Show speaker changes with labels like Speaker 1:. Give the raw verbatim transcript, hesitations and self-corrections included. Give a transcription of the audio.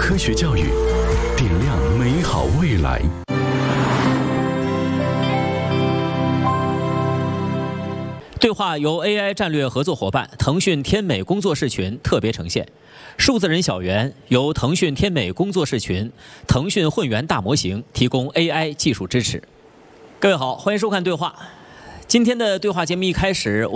Speaker 1: 科学教育，点亮美好未来。
Speaker 2: 对话由 A I 战略合作伙伴腾讯天美工作室群特别呈现，数字人小圆由腾讯天美工作室群、腾讯混元大模型提供 A I 技术支持。各位好，欢迎收看对话。今天的对话节目一开始，我